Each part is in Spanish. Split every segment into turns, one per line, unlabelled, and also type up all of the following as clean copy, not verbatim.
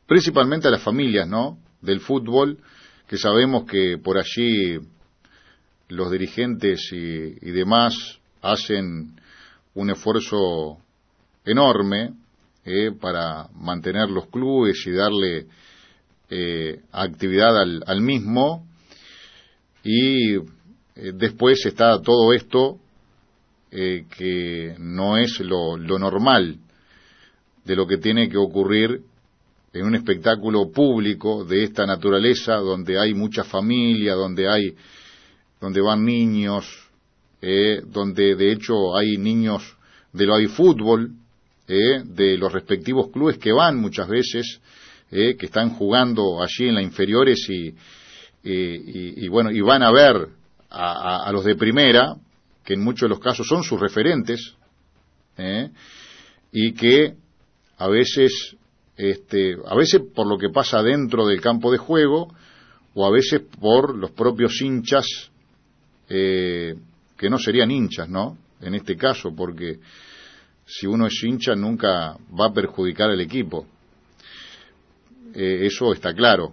principalmente a las familias, ¿no?, del fútbol, que sabemos que por allí los dirigentes y demás hacen un esfuerzo enorme para mantener los clubes y darle actividad al mismo, y después está todo esto que no es lo normal de lo que tiene que ocurrir en un espectáculo público de esta naturaleza, donde hay mucha familia, donde van niños, donde de hecho hay niños hay fútbol, de los respectivos clubes que van muchas veces, que están jugando allí en las inferiores y bueno, y van a ver a los de primera, que en muchos de los casos son sus referentes, y que a veces por lo que pasa dentro del campo de juego, o a veces por los propios hinchas, que no serían hinchas, ¿no?, en este caso, porque si uno es hincha nunca va a perjudicar al equipo, eso está claro,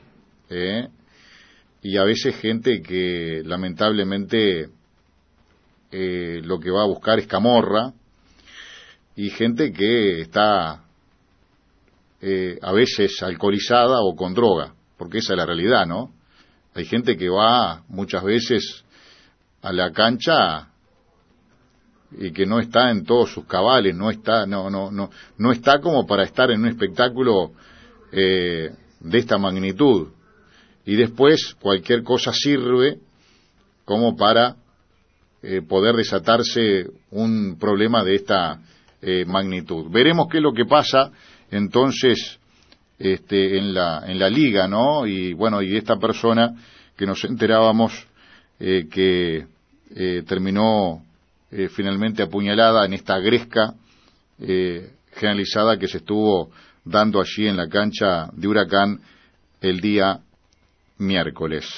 y a veces gente que lamentablemente lo que va a buscar es camorra, y gente que está a veces alcoholizada o con droga, porque esa es la realidad, ¿no? Hay gente que va muchas veces a la cancha y que no está en todos sus cabales, no está como para estar en un espectáculo de esta magnitud, y después cualquier cosa sirve como para poder desatarse un problema de esta magnitud. Veremos qué es lo que pasa entonces en la liga, ¿no? Y bueno, y esta persona que nos enterábamos que terminó finalmente apuñalada en esta gresca generalizada que se estuvo dando allí en la cancha de Huracán el día miércoles.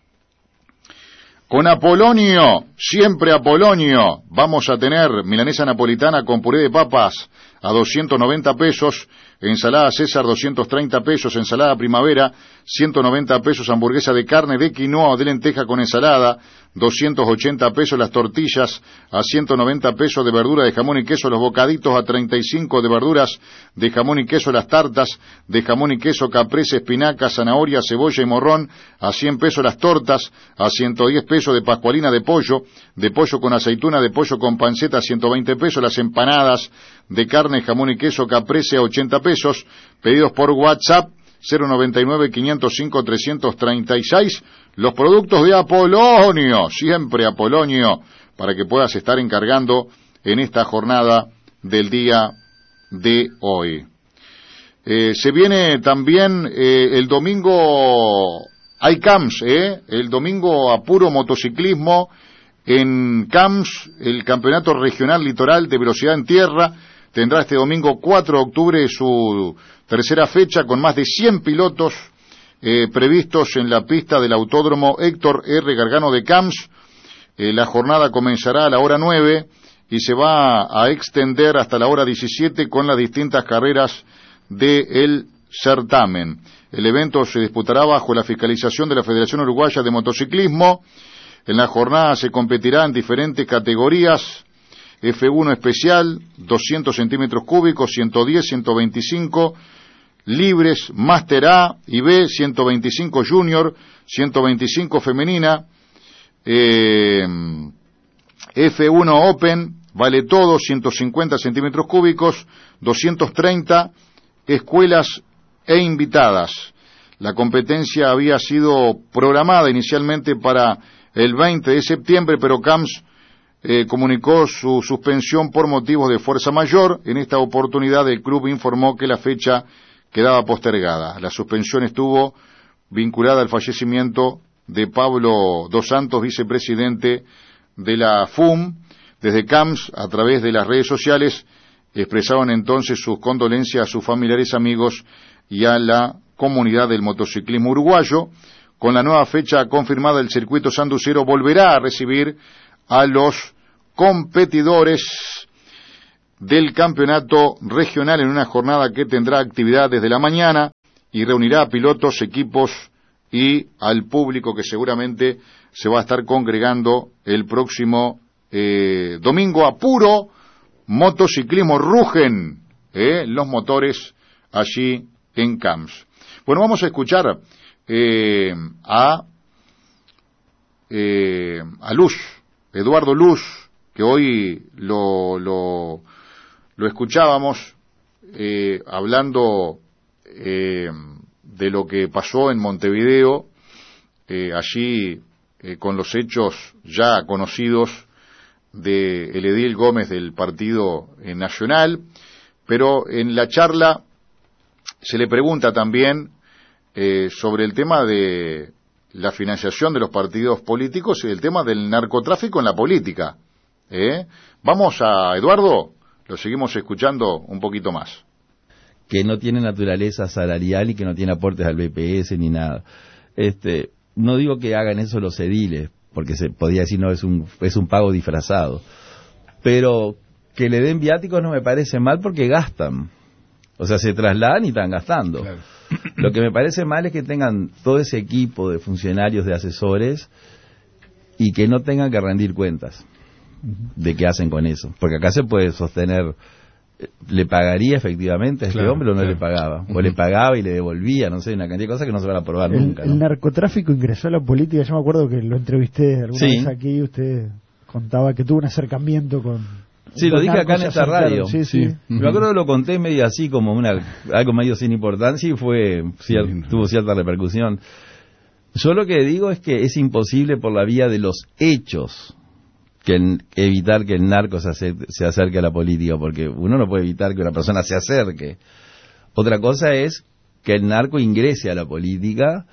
Con Apolonio, siempre Apolonio, vamos a tener milanesa napolitana con puré de papas a 290 pesos, ensalada César 230 pesos, ensalada Primavera 190 pesos, hamburguesa de carne, de quinoa o de lenteja con ensalada 280 pesos, las tortillas a 190 pesos, de verdura, de jamón y queso, los bocaditos a 35, de verduras, de jamón y queso, las tartas de jamón y queso, caprese, espinaca, zanahoria, cebolla y morrón a 100 pesos, las tortas a 110 pesos, de pascualina de pollo con aceituna, de pollo con panceta a 120 pesos, las empanadas de carne, jamón y queso, caprese a 80 pesos, pedidos por WhatsApp 099-505-336, los productos de Apolonio, siempre Apolonio, para que puedas estar encargando en esta jornada del día de hoy. Se viene también el domingo, hay camps, el domingo a puro motociclismo en camps, el Campeonato Regional Litoral de Velocidad en Tierra tendrá este domingo 4 de octubre su tercera fecha, con más de 100 pilotos previstos en la pista del Autódromo Héctor R. Gargano de Camps. La jornada comenzará a la hora 9 y se va a extender hasta la hora 17 con las distintas carreras del certamen. El evento se disputará bajo la fiscalización de la Federación Uruguaya de Motociclismo. En la jornada se competirá en diferentes categorías: F1 especial, 200 centímetros cúbicos, 110, 125, libres, Máster A y B, 125 junior, 125 femenina, F1 Open, vale todo, 150 centímetros cúbicos, 230, escuelas e invitadas. La competencia había sido programada inicialmente para el 20 de septiembre, pero CAMS comunicó su suspensión por motivos de fuerza mayor. En esta oportunidad el club informó que la fecha quedaba postergada. La suspensión estuvo vinculada al fallecimiento de Pablo Dos Santos, vicepresidente de la FUM. Desde CAMS, a través de las redes sociales, expresaron entonces sus condolencias a sus familiares, amigos y a la comunidad del motociclismo uruguayo. Con la nueva fecha confirmada, el circuito sanducero volverá a recibir a los competidores del campeonato regional en una jornada que tendrá actividad desde la mañana y reunirá a pilotos, equipos y al público que seguramente se va a estar congregando el próximo domingo. A puro motociclismo, rugen los motores allí en Camps. Bueno, vamos a escuchar a Luz, Eduardo Luz, que hoy lo escuchábamos hablando de lo que pasó en Montevideo, allí con los hechos ya conocidos de el edil Gómez del Partido Nacional, pero en la charla se le pregunta también sobre el tema de la financiación de los partidos políticos y el tema del narcotráfico en la política. Vamos a Eduardo, lo seguimos escuchando un poquito más.
Que no tiene naturaleza salarial y que no tiene aportes al BPS ni nada. No digo que hagan eso los ediles, porque se podría decir no, es un pago disfrazado, pero que le den viáticos no me parece mal porque gastan, o sea, se trasladan y están gastando. Claro. Lo que me parece mal es que tengan todo ese equipo de funcionarios, de asesores, y que no tengan que rendir cuentas de qué hacen con eso, porque acá se puede sostener, ¿le pagaría efectivamente a este hombre o no le pagaba? O le pagaba y le devolvía, no sé, una cantidad de cosas que no se van a probar nunca, ¿no?
El narcotráfico ingresó a la política, yo me acuerdo que lo entrevisté alguna vez aquí, usted contaba que tuvo un acercamiento con...
Sí, lo dije acá en esta radio.
Sí.
Me acuerdo que lo conté medio así, como algo medio sin importancia y tuvo cierta repercusión. Yo lo que digo es que es imposible por la vía de los hechos evitar que el narco se acerque a la política, porque uno no puede evitar que una persona se acerque. Otra cosa es que el narco ingrese a la política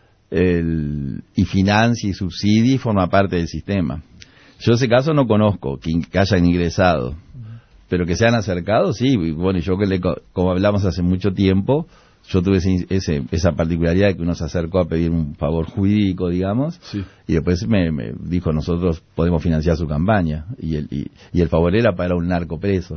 y financie y subsidie y forma parte del sistema. Yo ese caso no conozco, que hayan ingresado, pero que se han acercado, sí. Bueno, yo como hablamos hace mucho tiempo, yo tuve esa particularidad de que uno se acercó a pedir un favor jurídico, digamos, y después me dijo, nosotros podemos financiar su campaña, y el favor era para un narco preso.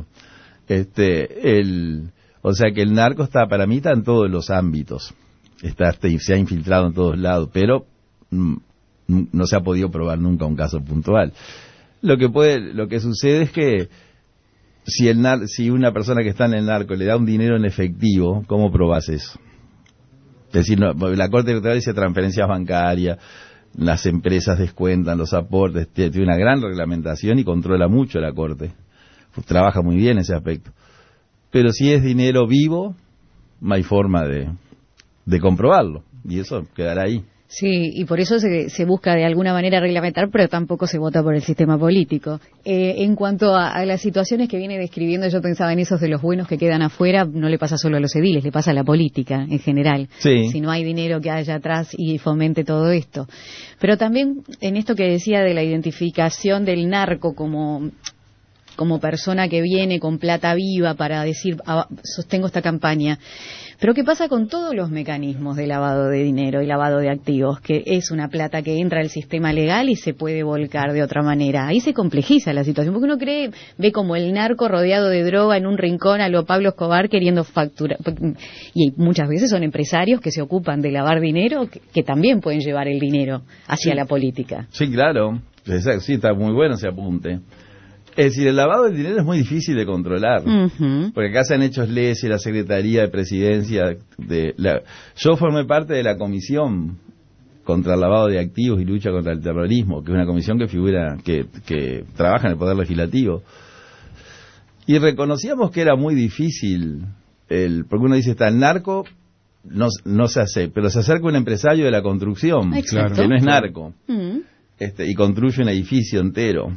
O sea que el narco para mí está en todos los ámbitos, se ha infiltrado en todos lados, pero no se ha podido probar nunca un caso puntual. Lo que sucede es que si una persona que está en el narco le da un dinero en efectivo, ¿cómo probás eso? Es decir, la Corte Electoral dice transferencias bancarias, las empresas descuentan los aportes, tiene una gran reglamentación y controla mucho la Corte. Trabaja muy bien ese aspecto. Pero si es dinero vivo, no hay forma de comprobarlo, y eso quedará ahí.
Sí, y por eso se busca de alguna manera reglamentar, pero tampoco se vota por el sistema político. En cuanto a las situaciones que viene describiendo, yo pensaba en esos de los buenos que quedan afuera, no le pasa solo a los ediles, le pasa a la política en general. Sí. Si no hay dinero que haya atrás y fomente todo esto. Pero también en esto que decía de la identificación del narco como persona que viene con plata viva para decir, sostengo esta campaña. Pero ¿qué pasa con todos los mecanismos de lavado de dinero y lavado de activos? Que es una plata que entra al sistema legal y se puede volcar de otra manera. Ahí se complejiza la situación, porque uno ve como el narco rodeado de droga en un rincón a lo Pablo Escobar queriendo facturar. Y muchas veces son empresarios que se ocupan de lavar dinero, que también pueden llevar el dinero hacia la política.
Sí, claro. Sí, está muy bueno ese apunte. Es decir, el lavado del dinero es muy difícil de controlar, porque acá se han hecho leyes y la Secretaría de Presidencia, yo formé parte de la Comisión contra el Lavado de Activos y Lucha contra el Terrorismo, que es una comisión que trabaja en el Poder Legislativo, y reconocíamos que era muy difícil, porque uno dice, está el narco, no se hace, pero se acerca un empresario de la construcción, que no es narco, y construye un edificio entero.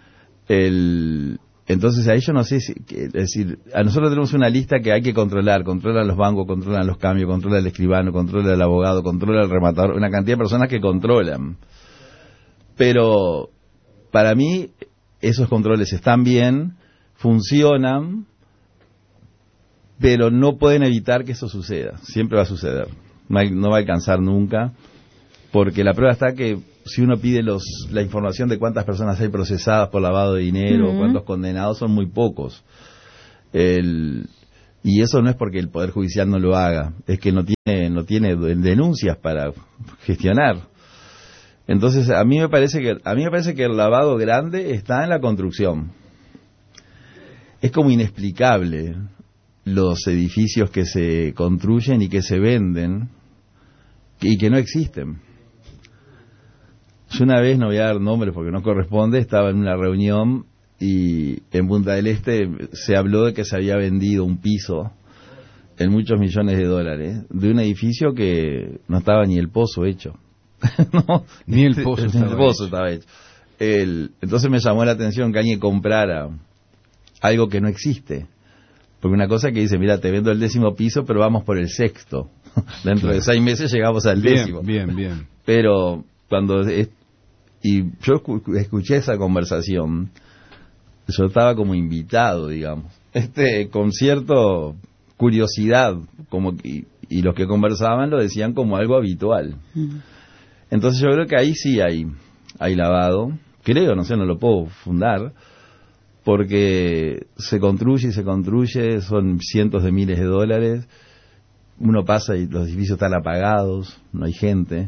Entonces ahí yo no sé es decir, a nosotros tenemos una lista que hay que controlan los bancos, controlan los cambios, controla el escribano, controla el abogado, controla el rematador, una cantidad de personas que controlan. Pero para mí esos controles están bien, funcionan, pero no pueden evitar que eso suceda. Siempre va a suceder, no va a alcanzar nunca, porque la prueba está que si uno pide la información de cuántas personas hay procesadas por lavado de dinero, cuántos condenados, son muy pocos. Y Y eso no es porque el Poder Judicial no lo haga, es que no tiene denuncias para gestionar. Entonces, a mí me parece que el lavado grande está en la construcción. Es como inexplicable los edificios que se construyen y que se venden y que no existen. Yo una vez, no voy a dar nombres porque no corresponde, estaba en una reunión y en Punta del Este se habló de que se había vendido un piso en muchos millones de dólares de un edificio que no estaba ni el pozo hecho. No,
ni el pozo
estaba hecho. Entonces me llamó la atención que alguien comprara algo que no existe. Porque una cosa que dice, mira, te vendo el 10º piso, pero vamos por el 6º. Dentro de 6 meses llegamos al 10º.
Bien.
Pero y yo escuché esa conversación, yo estaba como invitado, digamos, con cierta curiosidad, y los que conversaban lo decían como algo habitual. Entonces yo creo que ahí sí hay lavado, creo, no lo puedo fundar, porque se construye, son cientos de miles de dólares, uno pasa y los edificios están apagados, no hay gente,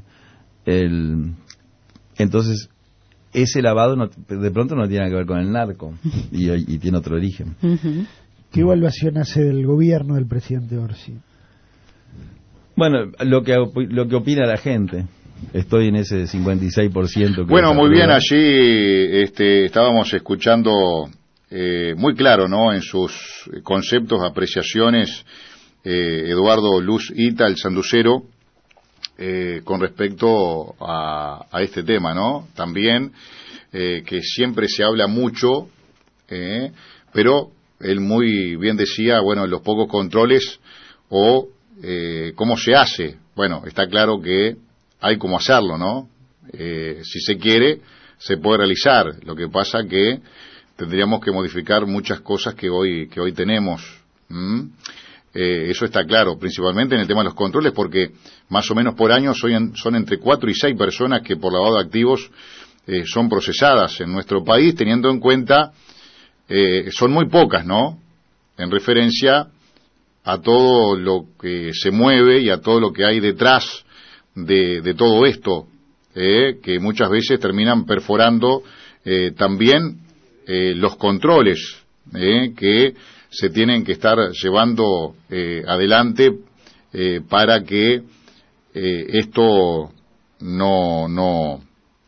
entonces ese lavado de pronto no tiene que ver con el narco y tiene otro origen.
¿Qué evaluación hace del gobierno del presidente Orsi?
Bueno, lo que opina la gente. Estoy en ese 56%.
Bueno, muy bien, allí estábamos escuchando muy claro, ¿no?, en sus conceptos, apreciaciones, Eduardo Luz Ita, el sanducero, con respecto a este tema, ¿no? También que siempre se habla mucho, pero él muy bien decía, bueno, los pocos controles o cómo se hace. Bueno, está claro que hay cómo hacerlo, ¿no? Si se quiere, se puede realizar. Lo que pasa que tendríamos que modificar muchas cosas que hoy tenemos. Eso está claro, principalmente en el tema de los controles, porque más o menos por año son entre 4 y 6 personas que por lavado de activos son procesadas en nuestro país, teniendo en cuenta, son muy pocas, ¿no?, en referencia a todo lo que se mueve y a todo lo que hay detrás de todo esto, que muchas veces terminan perforando también los controles que se tienen que estar llevando adelante para que esto no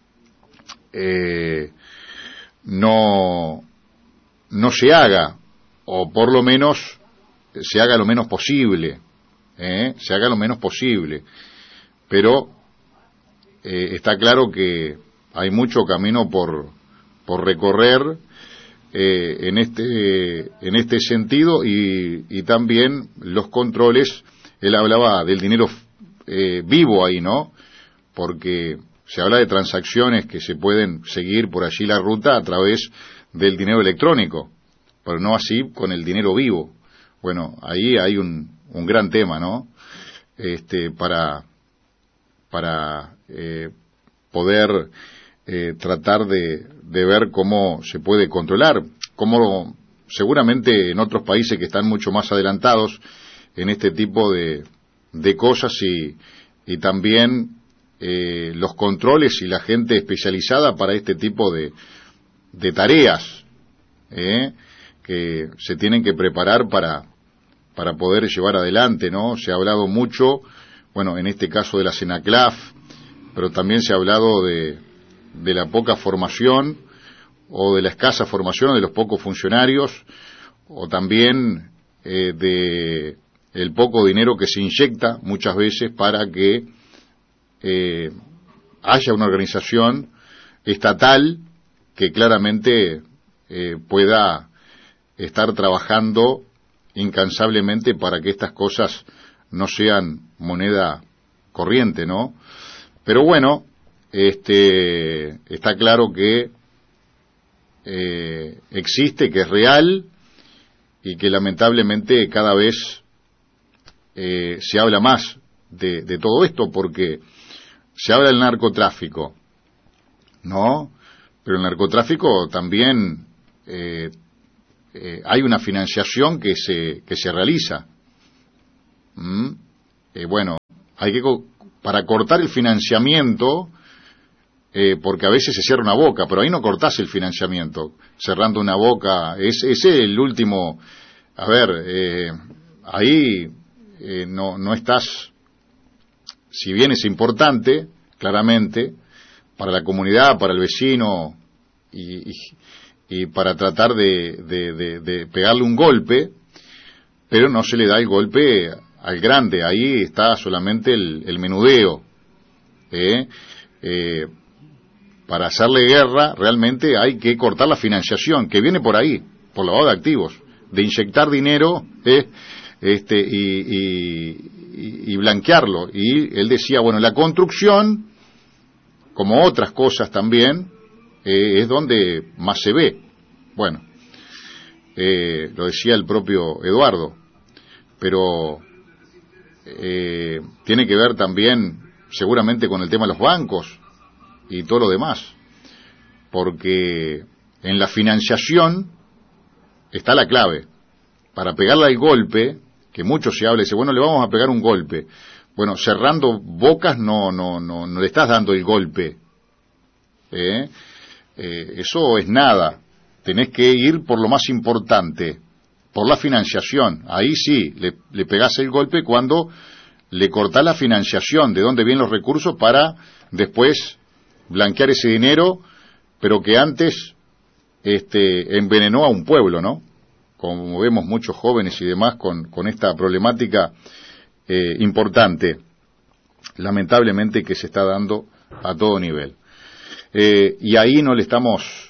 se haga, o por lo menos se haga lo menos posible, pero está claro que hay mucho camino por recorrer en este sentido, y también los controles. Él hablaba del dinero vivo ahí, ¿no?, porque se habla de transacciones que se pueden seguir por allí la ruta a través del dinero electrónico, pero no así con el dinero vivo. Bueno, ahí hay un gran tema, ¿no?, para poder tratar de ver cómo se puede controlar, como seguramente en otros países que están mucho más adelantados en este tipo de cosas, y también los controles y la gente especializada para este tipo de tareas que se tienen que preparar para poder llevar adelante, ¿no? Se ha hablado mucho, bueno, en este caso de la CENACLAF, pero también se ha hablado de la poca formación o de la escasa formación, o de los pocos funcionarios, o también de el poco dinero que se inyecta muchas veces para que haya una organización estatal que claramente pueda estar trabajando incansablemente para que estas cosas no sean moneda corriente, ¿no? Pero bueno, está claro que existe, que es real, y que lamentablemente cada vez se habla más de todo esto, porque se habla del narcotráfico, ¿no? Pero el narcotráfico también hay una financiación que se realiza. Bueno, hay que para cortar el financiamiento, porque a veces se cierra una boca, pero ahí no cortás el financiamiento, cerrando una boca, ese es el último, ahí no estás, si bien es importante, claramente, para la comunidad, para el vecino, y para tratar de pegarle un golpe, pero no se le da el golpe al grande, ahí está solamente el menudeo. Para hacerle guerra realmente hay que cortar la financiación, que viene por ahí, por lavado de activos, de inyectar dinero y blanquearlo. Y él decía, bueno, la construcción, como otras cosas también, es donde más se ve. Bueno, lo decía el propio Eduardo, pero tiene que ver también seguramente con el tema de los bancos y todo lo demás, porque en la financiación está la clave. Para pegarle al golpe, que mucho se habla, dice, bueno, le vamos a pegar un golpe. Bueno, cerrando bocas no le estás dando el golpe. Eso es nada. Tenés que ir por lo más importante, por la financiación. Ahí sí, le pegás el golpe cuando le cortás la financiación, de dónde vienen los recursos para después blanquear ese dinero, pero que antes envenenó a un pueblo, ¿no? Como vemos muchos jóvenes y demás con esta problemática importante, lamentablemente, que se está dando a todo nivel. Y ahí no le estamos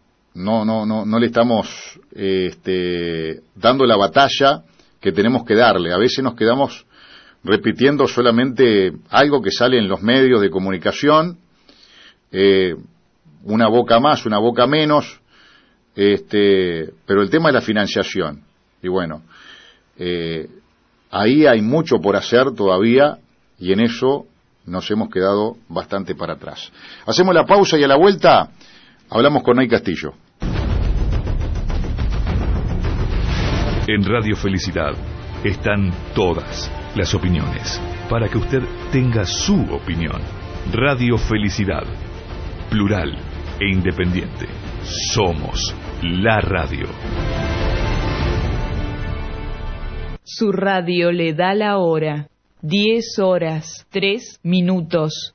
dando la batalla que tenemos que darle. A veces nos quedamos repitiendo solamente algo que sale en los medios de comunicación, una boca más, una boca menos, pero el tema es la financiación. Y bueno, ahí hay mucho por hacer todavía, y en eso nos hemos quedado bastante para atrás. Hacemos la pausa y a la vuelta hablamos con Nay Castillo.
En Radio Felicidad están todas las opiniones, para que usted tenga su opinión. Radio Felicidad, plural e independiente. Somos la radio.
Su radio le da la hora. 10:03.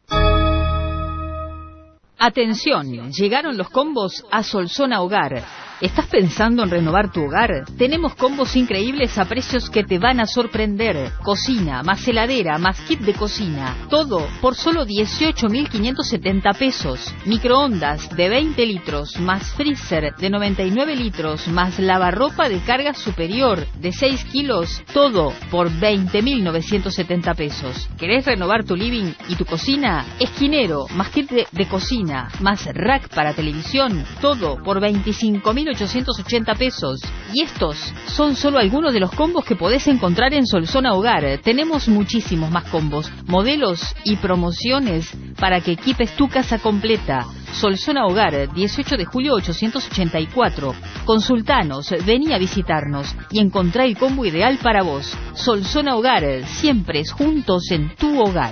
Atención, llegaron los combos a Solzona Hogar. ¿Estás pensando en renovar tu hogar? Tenemos combos increíbles a precios que te van a sorprender. Cocina, más heladera, más kit de cocina. Todo por solo 18.570 pesos. Microondas de 20 litros, más freezer de 99 litros, más lavarropa de carga superior de 6 kilos. Todo por 20.970 pesos. ¿Querés renovar tu living y tu cocina? Esquinero, más kit de cocina, más rack para televisión. Todo por 25.880 pesos. Y estos son solo algunos de los combos que podés encontrar en Solzona Hogar. Tenemos muchísimos más combos, modelos y promociones para que equipes tu casa completa. Solzona Hogar, 18 de julio 884. Consultanos, vení a visitarnos y encontrá el combo ideal para vos. Solzona Hogar, siempre juntos en tu hogar.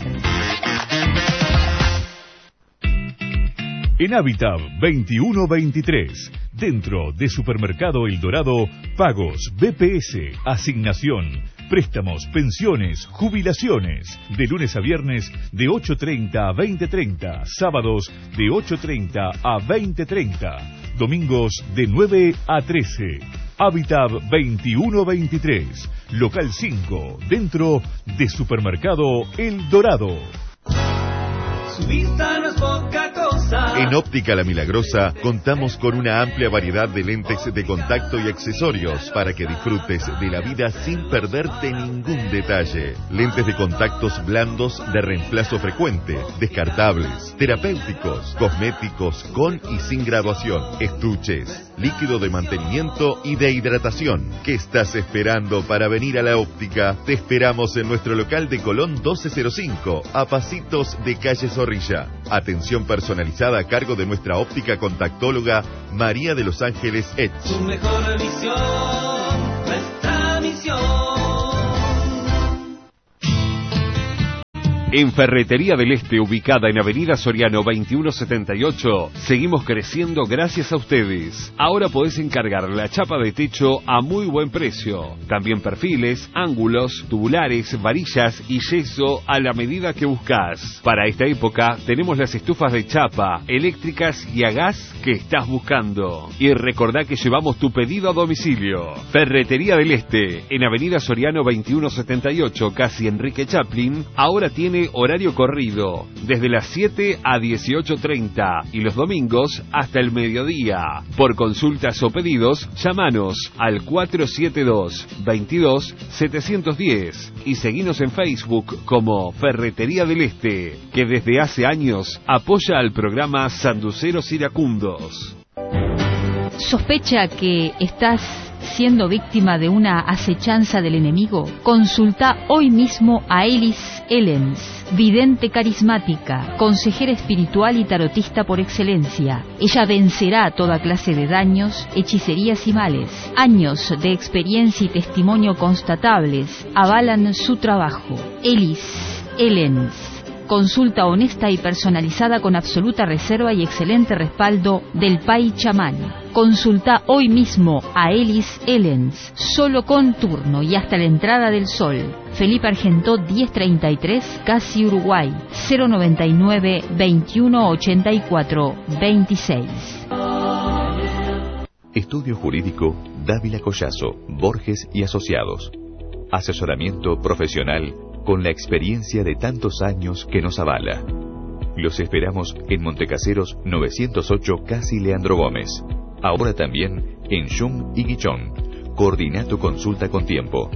En Hábitat 2123, dentro de Supermercado El Dorado, pagos, BPS, asignación, préstamos, pensiones, jubilaciones, de lunes a viernes de 8:30 a 20:30, sábados de 8:30 a 20:30, domingos de 9 a 13. Hábitat 2123, local 5, dentro de Supermercado El Dorado.
Su vista no es poca cosa.
En Óptica La Milagrosa contamos con una amplia variedad de lentes de contacto y accesorios para que disfrutes de la vida sin perderte ningún detalle. Lentes de contactos blandos de reemplazo frecuente, descartables, terapéuticos, cosméticos con y sin graduación, estuches, líquido de mantenimiento y de hidratación. ¿Qué estás esperando para venir a la óptica? Te esperamos en nuestro local de Colón 1205, a pasitos de calle Zorrilla. Atención personalizada personalizada a cargo de nuestra óptica contactóloga María de los Ángeles Etz.
Su mejor visión, nuestra misión.
En Ferretería del Este, ubicada en Avenida Soriano 2178, seguimos creciendo gracias a ustedes. Ahora podés encargar la chapa de techo a muy buen precio. También perfiles, ángulos, tubulares, varillas y yeso a la medida que buscas. Para esta época tenemos las estufas de chapa, eléctricas y a gas que estás buscando. Y recordá que llevamos tu pedido a domicilio. Ferretería del Este, en Avenida Soriano 2178, casi Enrique Chaplin, ahora tiene horario corrido, desde las 7 a 18:30 y los domingos hasta el mediodía. Por consultas o pedidos, llámanos al 472-22-710 y seguinos en Facebook como Ferretería del Este, que desde hace años apoya al programa Sanduceros Iracundos.
¿Sospecha que estás siendo víctima de una acechanza del enemigo? Consulta hoy mismo a Elis Elens, vidente carismática, consejera espiritual y tarotista por excelencia. Ella vencerá toda clase de daños, hechicerías y males. Años de experiencia y testimonio constatables avalan su trabajo. Elis Elens. Consulta honesta y personalizada con absoluta reserva y excelente respaldo del Pai Chamán. Consulta hoy mismo a Elis Elens, solo con turno y hasta la entrada del sol. Felipe Argentó 1033, casi Uruguay, 099 2184 26.
Estudio Jurídico Dávila Collazo, Borges y Asociados. Asesoramiento profesional con la experiencia de tantos años que nos avala. Los esperamos en Montecaseros 908, casi Leandro Gómez. Ahora también en Yung y Guichón. Coordina tu consulta con tiempo.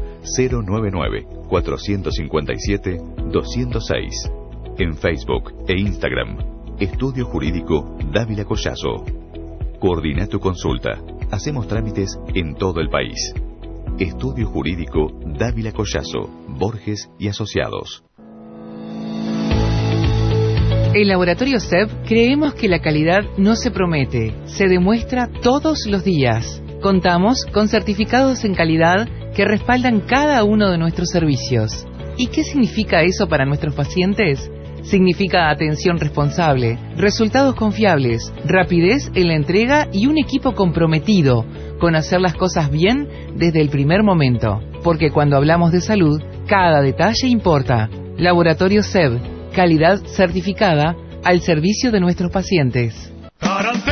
099-457-206. En Facebook e Instagram. Estudio Jurídico Dávila Collazo. Coordina tu consulta. Hacemos trámites en todo el país. Estudio Jurídico Dávila Collazo, Borges y Asociados.
En Laboratorio SEB creemos que la calidad no se promete, se demuestra todos los días. Contamos con certificados en calidad que respaldan cada uno de nuestros servicios. ¿Y qué significa eso para nuestros pacientes? Significa atención responsable, resultados confiables, rapidez en la entrega y un equipo comprometido con hacer las cosas bien desde el primer momento. Porque cuando hablamos de salud, cada detalle importa. Laboratorio SEB, calidad certificada al servicio de nuestros pacientes.